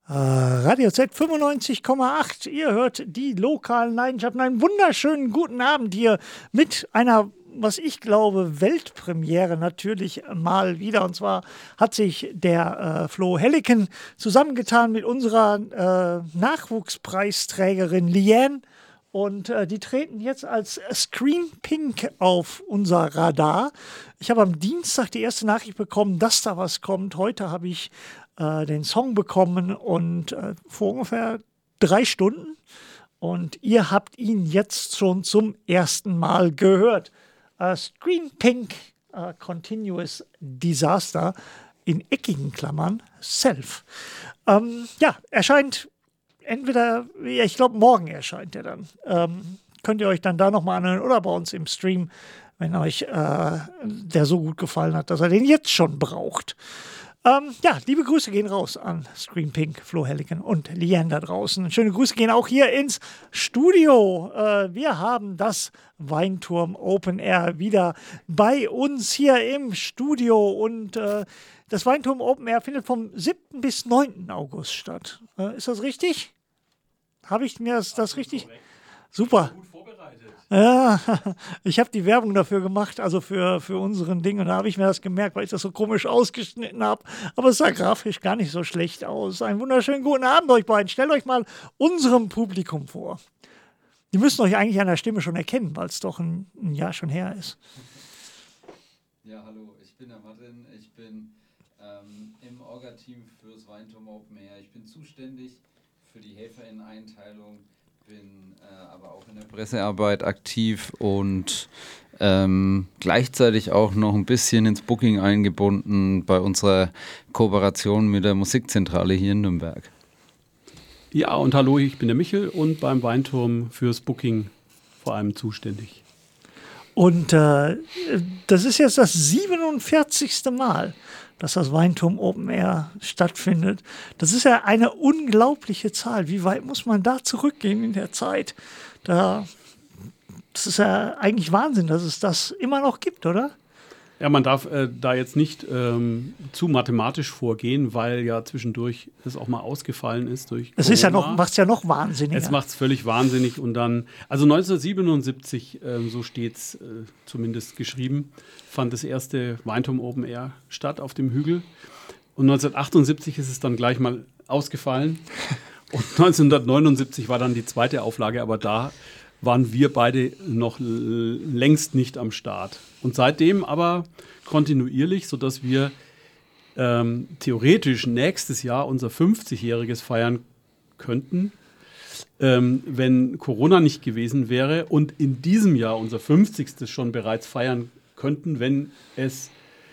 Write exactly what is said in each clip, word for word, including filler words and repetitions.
Äh, Radio Z fünfundneunzig Komma acht. Ihr hört die lokalen Leidenschaften. Einen wunderschönen guten Abend hier mit einer, was ich glaube, Weltpremiere natürlich mal wieder. Und zwar hat sich der äh, Flo Helliken zusammengetan mit unserer äh, Nachwuchspreisträgerin Liane. Und äh, die treten jetzt als Screen Pink auf unser Radar. Ich habe am Dienstag die erste Nachricht bekommen, dass da was kommt. Heute habe ich äh, den Song bekommen und äh, vor ungefähr drei Stunden. Und ihr habt ihn jetzt schon zum ersten Mal gehört. Äh, Screen Pink, äh, Continuous Disaster, in eckigen Klammern, Self. Ähm, ja, erscheint entweder, ja, ich glaube, morgen erscheint er dann. Ähm, könnt ihr euch dann da nochmal anhören oder bei uns im Stream, wenn euch äh, der so gut gefallen hat, dass er den jetzt schon braucht. Ähm, ja, liebe Grüße gehen raus an Screen Pink, Flo Helliken und Liane da draußen. Schöne Grüße gehen auch hier ins Studio. Äh, wir haben das Weinturm Open Air wieder bei uns hier im Studio und äh, das Weinturm Open Air findet vom siebten bis neunten August statt. Äh, ist das richtig? Habe ich mir das, das richtig? Korrekt. Super. Gut vorbereitet. Ja, ich habe die Werbung dafür gemacht, also für, für unseren Ding. Und da habe ich mir das gemerkt, weil ich das so komisch ausgeschnitten habe. Aber es sah grafisch gar nicht so schlecht aus. Einen wunderschönen guten Abend euch beiden. Stellt euch mal unserem Publikum vor. Die müssen euch eigentlich an der Stimme schon erkennen, weil es doch ein, ein Jahr schon her ist. Ja, hallo, ich bin der Martin. Ich bin ähm, im Orga-Team fürs Weinturm Open Air. Ich bin zuständig für die HelferInnen-Einteilung, bin äh, aber auch in der Pressearbeit aktiv und ähm, gleichzeitig auch noch ein bisschen ins Booking eingebunden bei unserer Kooperation mit der Musikzentrale hier in Nürnberg. Ja, und hallo, ich bin der Michel und beim Weinturm fürs Booking vor allem zuständig. Und äh, das ist jetzt das siebenundvierzigste Mal, dass das Weinturm Open Air stattfindet. Das ist ja eine unglaubliche Zahl. Wie weit muss man da zurückgehen in der Zeit? Da, das ist ja eigentlich Wahnsinn, dass es das immer noch gibt, oder? Ja, man darf äh, da jetzt nicht ähm, zu mathematisch vorgehen, weil ja zwischendurch es auch mal ausgefallen ist durch Es ist ja noch, macht es ja noch wahnsinniger. Es macht es völlig wahnsinnig und dann, also neunzehnhundertsiebenundsiebzig, äh, so steht es äh, zumindest geschrieben, fand das erste Weinturm Open Air statt auf dem Hügel und neunzehnhundertachtundsiebzig ist es dann gleich mal ausgefallen und neunzehnhundertneunundsiebzig war dann die zweite Auflage, aber da waren wir beide noch l- längst nicht am Start. Und seitdem aber kontinuierlich, sodass wir ähm, theoretisch nächstes Jahr unser fünfzigjähriges feiern könnten, ähm, wenn Corona nicht gewesen wäre und in diesem Jahr unser fünfzigstes schon bereits feiern könnten, wenn es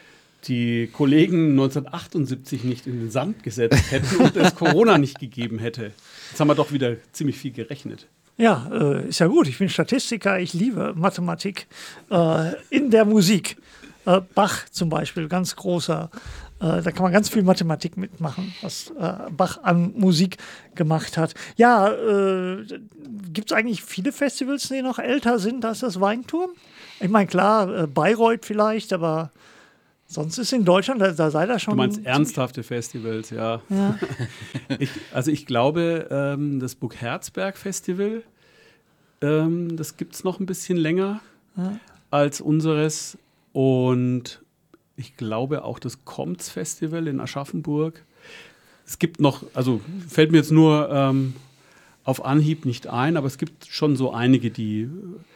die Kollegen neunzehnhundertachtundsiebzig nicht in den Sand gesetzt hätten und es Corona nicht gegeben hätte. Jetzt haben wir doch wieder ziemlich viel gerechnet. Ja, äh, ist ja gut. Ich bin Statistiker, ich liebe Mathematik äh, in der Musik. Äh, Bach zum Beispiel, ganz großer. Äh, da kann man ganz viel Mathematik mitmachen, was äh, Bach an Musik gemacht hat. Ja, äh, gibt es eigentlich viele Festivals, die noch älter sind als das Weinturm? Ich meine, klar, äh, Bayreuth vielleicht, aber sonst ist in Deutschland, da, da sei da schon... Du meinst ernsthafte Festivals, ja. ja. ich, also ich glaube, ähm, das Burg Herzberg Festival, ähm, das gibt es noch ein bisschen länger ja. als unseres. Und ich glaube auch das Comts Festival in Aschaffenburg. Es gibt noch, also fällt mir jetzt nur ähm, auf Anhieb nicht ein, aber es gibt schon so einige, die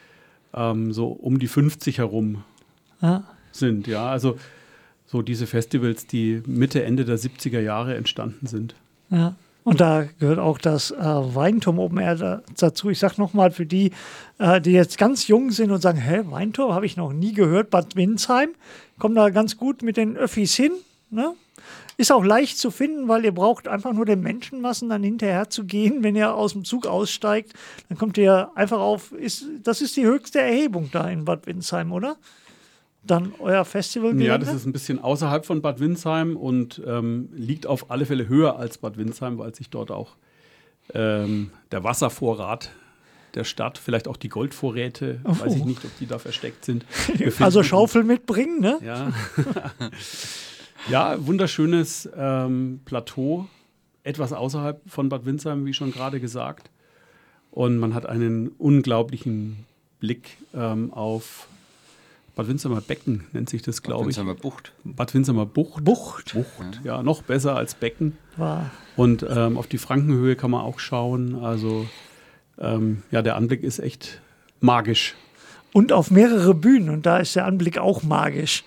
ähm, so um die fünfzig herum ja. sind, ja, also so diese Festivals, die Mitte, Ende der siebziger Jahre entstanden sind. Ja, und da gehört auch das äh, Weinturm Open Air da, dazu. Ich sage nochmal für die, äh, die jetzt ganz jung sind und sagen, hä, Weinturm, habe ich noch nie gehört. Bad Windsheim, kommt da ganz gut mit den Öffis hin. Ne? Ist auch leicht zu finden, weil ihr braucht einfach nur den Menschenmassen dann hinterher zu gehen. Wenn ihr aus dem Zug aussteigt, dann kommt ihr einfach auf, ist, das ist die höchste Erhebung da in Bad Windsheim, oder? Dann euer Festival? Ja, das ist ein bisschen außerhalb von Bad Windsheim und ähm, liegt auf alle Fälle höher als Bad Windsheim, weil sich dort auch ähm, der Wasservorrat der Stadt, vielleicht auch die Goldvorräte, oh. weiß ich nicht, ob die da versteckt sind. Also Schaufel mitbringen, ne? Ja, ja, wunderschönes ähm, Plateau etwas außerhalb von Bad Windsheim, wie schon gerade gesagt. Und man hat einen unglaublichen Blick ähm, auf Bad Windsheimer Becken, nennt sich das, glaube ich. Bad Windsheimer Bucht. Bad Windsheimer Bucht. Bucht. Bucht, ja, ja, noch besser als Becken. War. Und ähm, auf die Frankenhöhe kann man auch schauen. Also ähm, ja, der Anblick ist echt magisch. Und auf mehrere Bühnen. Und da ist der Anblick auch magisch.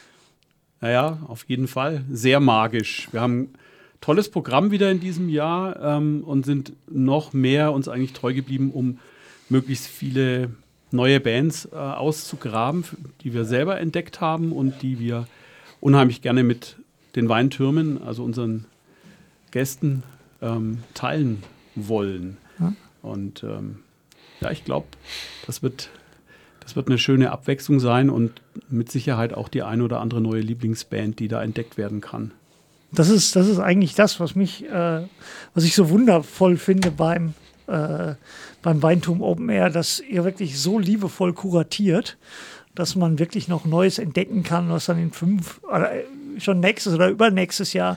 Naja, auf jeden Fall. Sehr magisch. Wir haben ein tolles Programm wieder in diesem Jahr ähm, und sind noch mehr uns eigentlich treu geblieben, um möglichst viele neue Bands äh, auszugraben, die wir selber entdeckt haben und die wir unheimlich gerne mit den Weintürmen, also unseren Gästen, ähm, teilen wollen. Ja. Und ähm, ja, ich glaube, das wird, das wird eine schöne Abwechslung sein und mit Sicherheit auch die eine oder andere neue Lieblingsband, die da entdeckt werden kann. Das ist, das ist eigentlich das, was mich, äh, was ich so wundervoll finde beim, äh, beim Weinturm Open Air, dass ihr wirklich so liebevoll kuratiert, dass man wirklich noch Neues entdecken kann, was dann in fünf oder schon nächstes oder übernächstes Jahr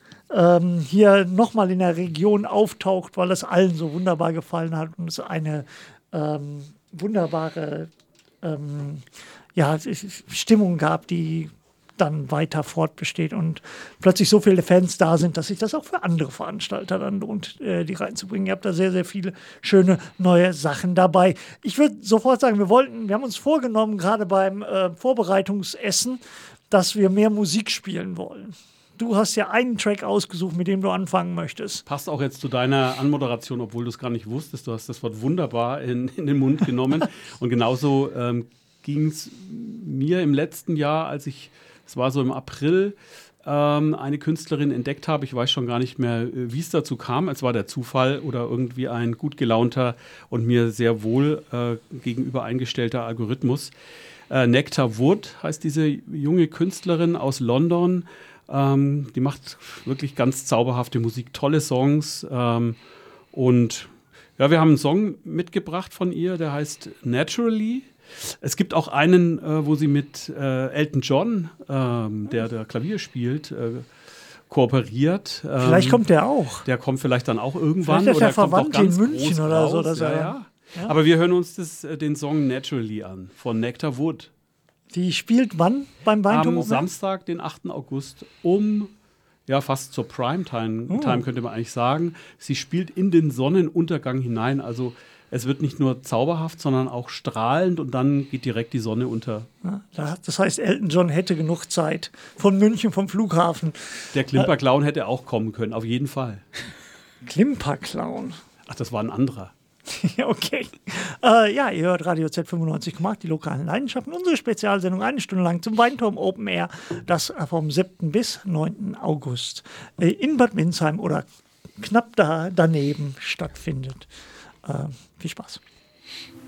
ähm, hier nochmal in der Region auftaucht, weil es allen so wunderbar gefallen hat und es eine ähm, wunderbare ähm, ja, Stimmung gab, die dann weiter fortbesteht und plötzlich so viele Fans da sind, dass sich das auch für andere Veranstalter dann lohnt, äh, die reinzubringen. Ihr habt da sehr, sehr viele schöne neue Sachen dabei. Ich würde sofort sagen, wir wollten, wir haben uns vorgenommen, gerade beim äh, Vorbereitungsessen, dass wir mehr Musik spielen wollen. Du hast ja einen Track ausgesucht, mit dem du anfangen möchtest. Passt auch jetzt zu deiner Anmoderation, obwohl du es gar nicht wusstest. Du hast das Wort wunderbar in, in den Mund genommen. Und genauso ähm, ging es mir im letzten Jahr, als ich es war so im April, ähm, eine Künstlerin entdeckt habe. Ich weiß schon gar nicht mehr, wie es dazu kam. Es war der Zufall oder irgendwie ein gut gelaunter und mir sehr wohl äh, gegenüber eingestellter Algorithmus. Äh, Nectar Wood heißt diese junge Künstlerin aus London. Ähm, die macht wirklich ganz zauberhafte Musik, tolle Songs. Ähm, und ja, wir haben einen Song mitgebracht von ihr, der heißt Naturally. Es gibt auch einen, äh, wo sie mit äh, Elton John, ähm, der der Klavier spielt, äh, kooperiert. Ähm, vielleicht kommt der auch. Der kommt vielleicht dann auch irgendwann. Vielleicht ist oder er verwandt in München oder raus. so. Dass ja, er, ja. Ja. Aber wir hören uns das, äh, den Song Naturally an, von Nectar Wood. Die spielt wann beim Weinturm? Am Samstag, den achten August, um, ja, fast zur Primetime, oh. Time könnte man eigentlich sagen. Sie spielt in den Sonnenuntergang hinein, also es wird nicht nur zauberhaft, sondern auch strahlend und dann geht direkt die Sonne unter. Ja, das heißt, Elton John hätte genug Zeit. Von München, vom Flughafen. Der Klimperclown äh, hätte auch kommen können, auf jeden Fall. Klimperclown? Ach, das war ein anderer. Okay. Äh, ja, ihr hört Radio Z fünfundneunzig Komma acht, die lokalen Leidenschaften. Unsere Spezialsendung eine Stunde lang zum Weinturm Open Air, das vom siebten bis neunten August äh, in Bad Windsheim oder knapp da daneben stattfindet. Äh, viel Spaß.